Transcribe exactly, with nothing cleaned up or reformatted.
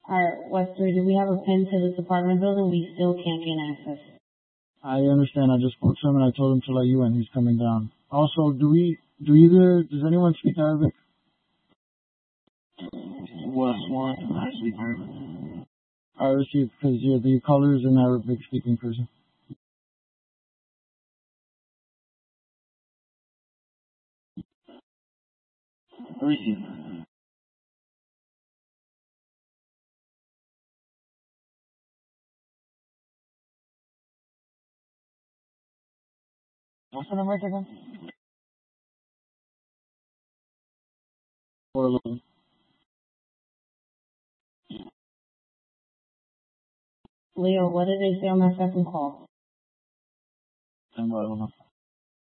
Alright, Webster, do we have a pin to this apartment building? We still can't gain access. I understand. I just spoke to him and I told him to let you in. He's coming down. Also, do we, do either, does anyone speak Arabic? What, what, I speak Arabic. I received, because you're the caller is an Arabic speaking person. Receive. What's the number again? four eleven. Leo, what did they say on that second call? And what, I don't know.